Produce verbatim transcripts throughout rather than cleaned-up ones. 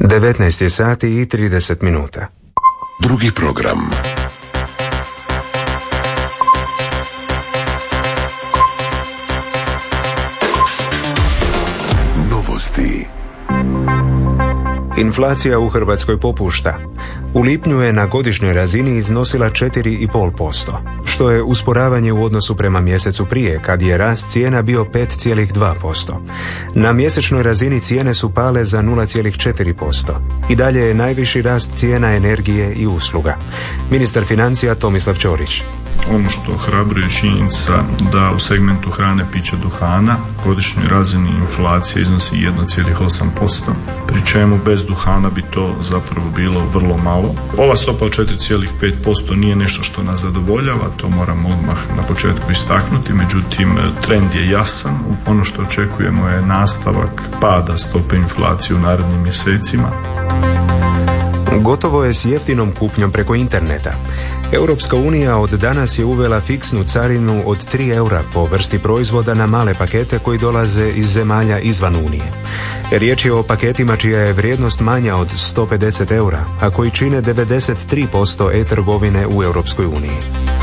devetnaest je sati i trideset minuta. Drugi program. Novosti. Inflacija u Hrvatskoj popušta. U lipnju je na godišnjoj razini iznosila četiri zarez pet posto, što je usporavanje u odnosu prema mjesecu prije, kad je rast cijena bio pet zarez dva posto. Na mjesečnoj razini cijene su pale za nula zarez četiri posto. I dalje je najviši rast cijena energije i usluga. Ministar financija Tomislav Ćorić. Ono što ohrabruje činjenica da u segmentu hrane, pića, duhana godišnjoj razini inflacija iznosi jedan zarez osam posto, pri čemu bez duhana bi to zapravo bilo vrlo malo. Ova stopa od četiri zarez pet posto nije nešto što nas zadovoljava, to moram odmah na početku istaknuti, međutim trend je jasan. Ono što očekujemo je nastavak pada stope inflacije u narednim mjesecima. Gotovo je s jeftinom kupnjom preko interneta. Europska unija od danas je uvela fiksnu carinu od tri eura po vrsti proizvoda na male pakete koji dolaze iz zemalja izvan Unije. Riječ je o paketima čija je vrijednost manja od sto pedeset eura, a koji čine devedeset tri posto e-trgovine u Europskoj uniji.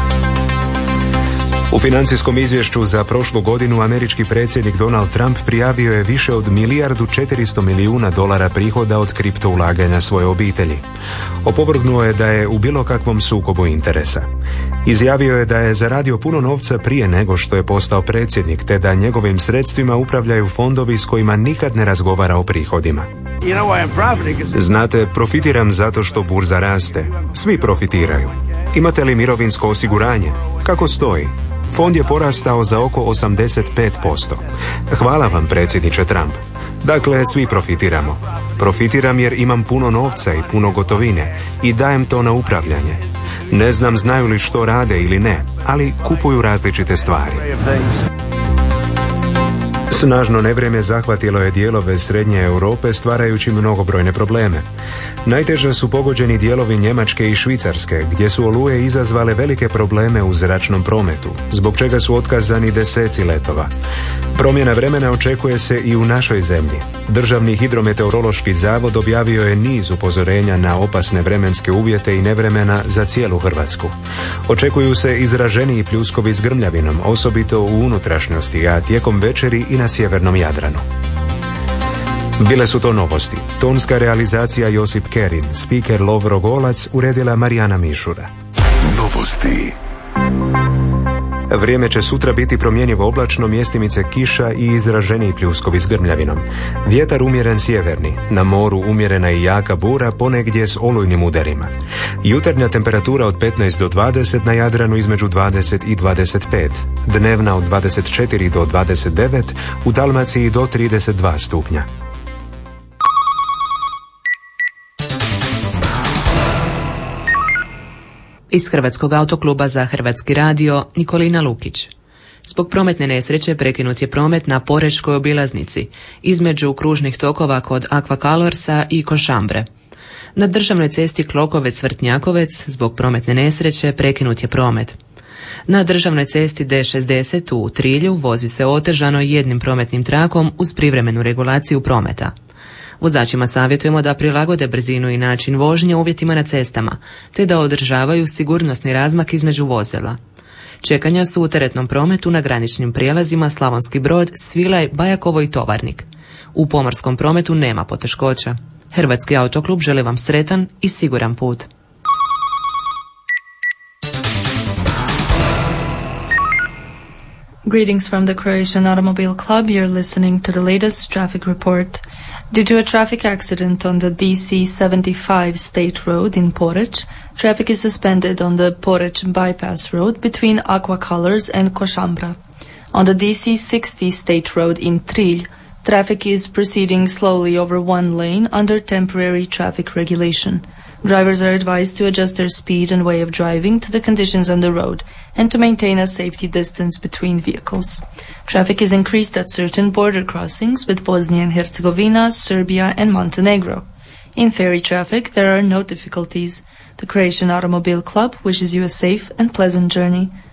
U financijskom izvješću za prošlu godinu američki predsjednik Donald Trump prijavio je više od milijardu četiristo milijuna dolara prihoda od kripto ulaganja svoje obitelji. Opovrgnuo je da je u bilo kakvom sukobu interesa. Izjavio je da je zaradio puno novca prije nego što je postao predsjednik, te da njegovim sredstvima upravljaju fondovi s kojima nikad ne razgovara o prihodima. Znate, profitiram zato što burza raste. Svi profitiraju. Imate li mirovinsko osiguranje? Kako stoji? Fond je porastao za oko osamdeset pet posto. Hvala vam, predsjedniče Trump. Dakle, svi profitiramo. Profitiram jer imam puno novca i puno gotovine i dajem to na upravljanje. Ne znam znaju li što rade ili ne, ali kupuju različite stvari. Snažno nevrijeme zahvatilo je dijelove srednje Europe, stvarajući mnogobrojne probleme. Najteže su pogođeni dijelovi Njemačke i Švicarske, gdje su oluje izazvale velike probleme u zračnom prometu, zbog čega su otkazani deseci letova. Promjena vremena očekuje se i u našoj zemlji. Državni hidrometeorološki zavod objavio je niz upozorenja na opasne vremenske uvjete i nevremena za cijelu Hrvatsku. Očekuju se izraženiji pljuskovi s grmljavinom, osobito u unutrašnjosti, a tijekom večeri i na sjevernom Jadranu. Bile su to novosti. Tonska realizacija Josip Kerin, spiker Lovro Golac, uredila Marijana Mišura. Novosti. Vrijeme će sutra biti promjenjivo oblačno, mjestimice kiša i izraženiji pljuskovi s grmljavinom. Vjetar umjeren sjeverni, na moru umjerena i jaka bura, ponegdje s olujnim udarima. Jutarnja temperatura od petnaest do dvadeset, na Jadranu između dvadeset i dvadeset pet. Dnevna od dvadeset četiri do dvadeset devet, u Dalmaciji do trideset dva stupnja. Iz Hrvatskog autokluba za Hrvatski radio, Nikolina Lukić. Zbog prometne nesreće prekinut je promet na Porečkoj obilaznici, između kružnih tokova kod Akvakalorsa i Košambre. Na državnoj cesti Klokovec-Vrtnjakovec zbog prometne nesreće prekinut je promet. Na državnoj cesti D šezdeset u Trilju vozi se otežano jednim prometnim trakom uz privremenu regulaciju prometa. Vozačima savjetujemo da prilagode brzinu i način vožnje uvjetima na cestama, te da održavaju sigurnosni razmak između vozila. Čekanja su u teretnom prometu na graničnim prijelazima Slavonski Brod, Svilaj, Bajakovo i Tovarnik. U pomorskom prometu nema poteškoća. Hrvatski autoklub želi vam sretan i siguran put. Greetings from the Croatian Automobile Club. You're listening to the latest traffic report. Due to a traffic accident on the D C seventy-five State Road in Poreć, traffic is suspended on the Poreć Bypass Road between Aquacolors and Košambra. On the D C sixty State Road in Trilj, traffic is proceeding slowly over one lane under temporary traffic regulation. Drivers are advised to adjust their speed and way of driving to the conditions on the road and to maintain a safety distance between vehicles. Traffic is increased at certain border crossings with Bosnia and Herzegovina, Serbia and Montenegro. In ferry traffic, there are no difficulties. The Croatian Automobile Club wishes you a safe and pleasant journey.